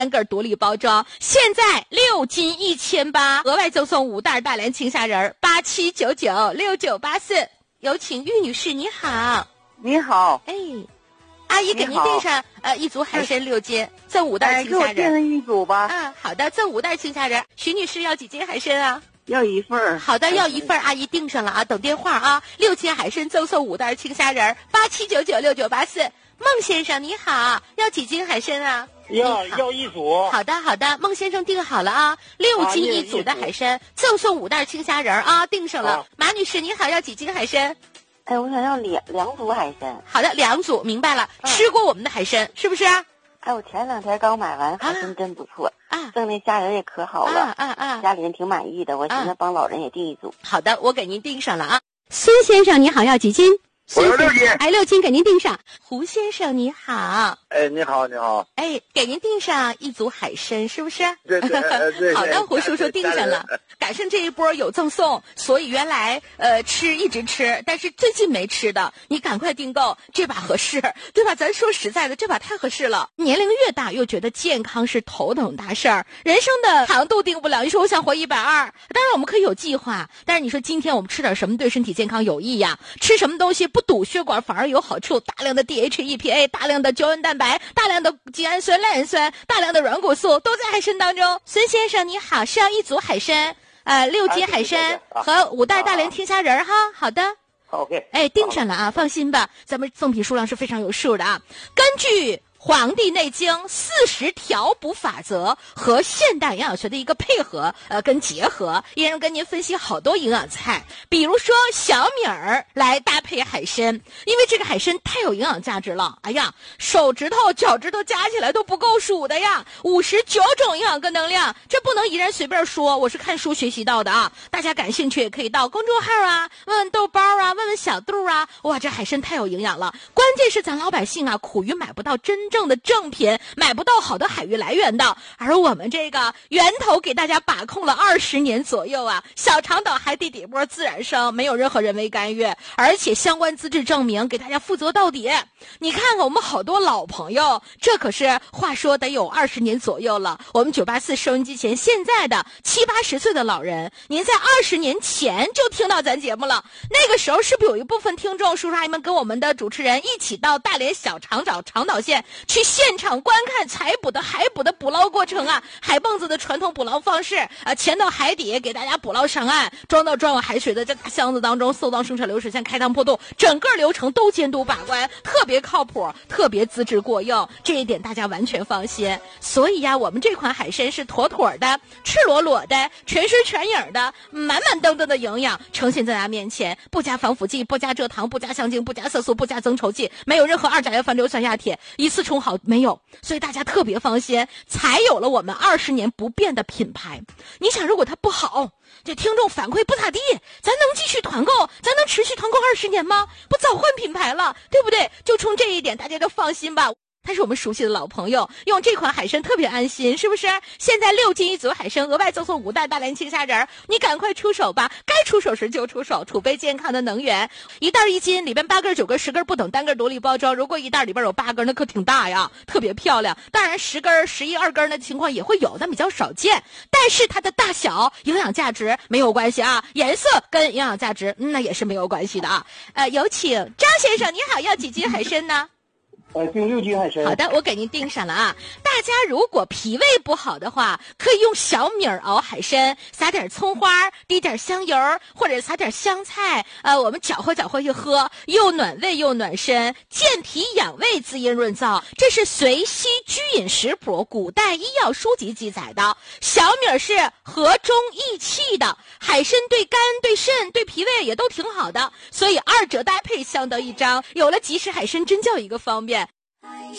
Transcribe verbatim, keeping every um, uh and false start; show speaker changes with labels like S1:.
S1: 单个独立包装，现在六斤一千八，额外赠送五袋大连青虾仁，八七九九六九八四。有请玉女士，你好。
S2: 你好，
S1: 哎，阿姨给您订上呃一组海参六斤，赠五袋青虾仁。
S2: 哎，给我订上一组吧。
S1: 嗯，好的，赠五袋青虾仁。徐女士要几斤海参啊？
S2: 要一份儿。
S1: 好的，要一份儿，阿姨订上了啊，等电话啊。六斤海参赠送五袋青虾仁，八七九九六九八四。孟先生你好，要几斤海参啊？
S3: 要要一组。
S1: 好的好的，孟先生订好了啊，六斤一组的海参，赠送五袋青虾仁啊，订上了。马女士你好，要几斤海参？
S2: 哎，我想要两两组海参。
S1: 好的，两组，明白了。嗯、吃过我们的海参是不是？
S2: 哎，我前两天刚买完，海参真不错啊，赠那虾仁也可好了
S1: 啊啊啊！
S2: 家里人挺满意的，我寻思帮老人也订一组。
S1: 好的，我给您订上了啊。孙先生你好，要几斤？
S3: 我要六斤。
S1: 哎，六斤给您订上。胡先生你好。
S3: 哎，你好，你好。
S1: 哎，给您订上一组海参，是不是？
S3: 对对对。
S1: 好的，胡叔叔订上了。赶上这一波有赠送，所以原来呃吃一直吃，但是最近没吃的，你赶快订购，这把合适，对吧？咱说实在的，这把太合适了。年龄越大，又觉得健康是头等大事儿，人生的长度定不了。你说我想活一百二，当然我们可以有计划，但是你说今天我们吃点什么对身体健康有益呀？吃什么东西不堵血管反而有好处？大量的 D H E P A， 大量的胶原蛋白，大量的精氨酸、赖氨酸，大量的软骨素都在海参当中。孙先生你好，是要一组海参。呃，六斤海参和五袋大连青虾仁哈，好的
S3: ，OK，
S1: 哎，订上了啊，放心吧，咱们赠品数量是非常有数的啊。根据《黄帝内经》四十调补法则和现代营养学的一个配合，呃，跟结合，依然跟您分析好多营养菜，比如说小米儿来搭配海参，因为这个海参太有营养价值了。哎呀，手指头、脚趾头加起来都不够数的呀，五十九种营养跟能量，这不能一人随便说，我是看书学习到的啊。大家感兴趣也可以到公众号啊，问问豆包啊，问问小杜啊，哇，这海参太有营养了。关键是咱老百姓啊，苦于买不到真正的正品，买不到好的海域来源的，而我们这个源头给大家把控了二十年左右啊，小长岛海底底波自然生，没有任何人为干预，而且相关资质证明给大家负责到底。你看看我们好多老朋友，这可是话说得有二十年左右了。我们九八四收音机前现在的七八十岁的老人，您在二十年前就听到咱节目了，那个时候是不是有一部分听众叔叔阿姨们跟我们的主持人一起到大连小长岛长岛县去现场观看采捕的海捕的捕捞过程啊，海蚌子的传统捕捞方式啊，潜到海底给大家捕捞上岸，装到装有海水的这大箱子当中，送到生产流水线开膛破肚，整个流程都监督把关，特别靠谱，特别资质过硬，这一点大家完全放心。所以呀，我们这款海参是妥妥的、赤裸裸的、全身全影的、满满登登的营养呈现在大家面前，不加防腐剂，不加蔗糖，不加香精，不加色素，不加增稠剂，没有任何二甲油、硫酸亚铁，一次冲好没有，所以大家特别放心，才有了我们二十年不变的品牌。你想，如果它不好，这听众反馈不咋地，咱能继续团购，咱能持续团购二十年吗？不早换品牌了，对不对？就冲这一点，大家就放心吧。他是我们熟悉的老朋友，用这款海参特别安心，是不是？现在六斤一组海参，额外赠送五袋大连青虾仁，你赶快出手吧，该出手时就出手，储备健康的能源。一袋一斤，里边八根、九根、十根不等，单根独立包装。如果一袋里边有八根，那可挺大呀，特别漂亮。当然，十根、十一二根的情况也会有，但比较少见。但是它的大小、营养价值没有关系啊，颜色跟营养价值、嗯、那也是没有关系的啊。呃，有请张先生，你好，要几斤海参呢？
S3: 呃，订六斤海参。
S1: 好的，我给您订上了啊。大家如果脾胃不好的话，可以用小米儿熬海参，撒点葱花，滴点香油，或者撒点香菜，呃，我们搅和搅和一喝，又暖胃又暖身，健脾养胃，滋阴润燥。这是随西居饮食谱古代医药书籍记载的。小米儿是和中益气的，海参对肝、对肾、对脾胃也都挺好的，所以二者搭配相得益彰。有了即食海参，真叫一个方便。